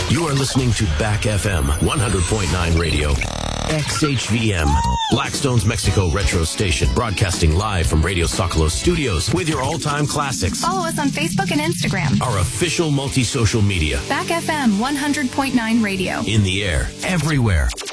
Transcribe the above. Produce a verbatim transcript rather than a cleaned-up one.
You are listening to Back F M one hundred point nine Radio. X H V M, Blackstone's Mexico retro station, broadcasting live from Radio Socolos studios with your all-time classics. Follow us on Facebook and Instagram. Our official multi-social media. Back F M one hundred point nine Radio. In the air, everywhere.